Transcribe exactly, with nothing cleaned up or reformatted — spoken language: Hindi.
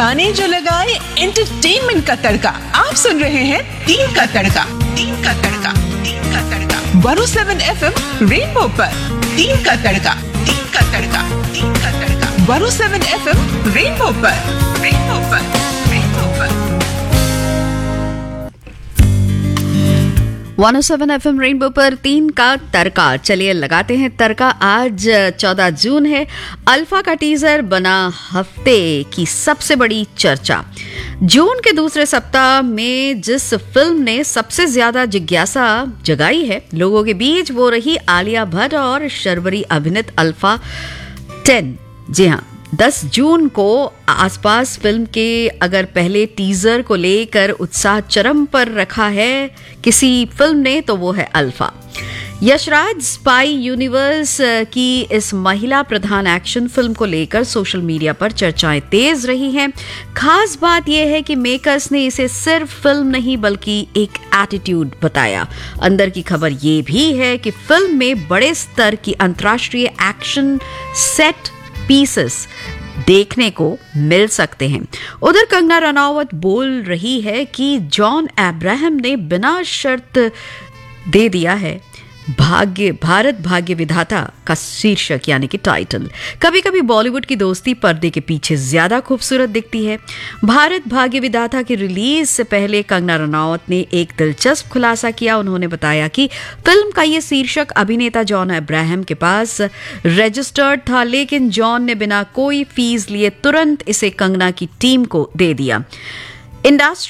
गाने जो लगाए एंटरटेनमेंट का तड़का। आप सुन रहे हैं तीन का तड़का, तीन का तड़का, तीन का तड़का one O seven F M rainbow पर। तीन का तड़का, तीन का तड़का, तीन का तड़का one O seven F M rainbow पर, रेनबो पर, रेनबो पर। One O seven F M rainbow पर तीन का तड़का। चलिए लगाते हैं तड़का। आज चौदह जून है। अल्फा का टीजर बना हफ्ते की सबसे बड़ी चर्चा। जून के दूसरे सप्ताह में जिस फिल्म ने सबसे ज्यादा जिज्ञासा जगाई है लोगों के बीच, वो रही आलिया भट्ट और शर्वरी अभिनीत अल्फा टेन। जी हाँ, दस जून को आसपास फिल्म के अगर पहले टीजर को लेकर उत्साह चरम पर रखा है किसी फिल्म ने तो वो है अल्फा। यशराज स्पाई यूनिवर्स की इस महिला प्रधान एक्शन फिल्म को लेकर सोशल मीडिया पर चर्चाएं तेज रही हैं। खास बात यह है कि मेकर्स ने इसे सिर्फ फिल्म नहीं बल्कि एक एटीट्यूड बताया। अंदर की खबर ये भी है कि फिल्म में बड़े स्तर की अंतर्राष्ट्रीय एक्शन सेट पीसेस देखने को मिल सकते हैं। उधर कंगना रनावत बोल रही है कि जॉन अब्राहम ने बिना शर्त दे दिया है भाग्य भारत भाग्य विधाता का शीर्षक यानी कि टाइटल। कभी कभी बॉलीवुड की दोस्ती पर्दे के पीछे ज्यादा खूबसूरत दिखती है। भारत भाग्य विधाता की रिलीज से पहले कंगना रनावत ने एक दिलचस्प खुलासा किया। उन्होंने बताया कि फिल्म का ये शीर्षक अभिनेता जॉन अब्राहम के पास रजिस्टर्ड था, लेकिन जॉन ने बिना कोई फीस लिए तुरंत इसे कंगना की टीम को दे दिया। इंडस्ट्री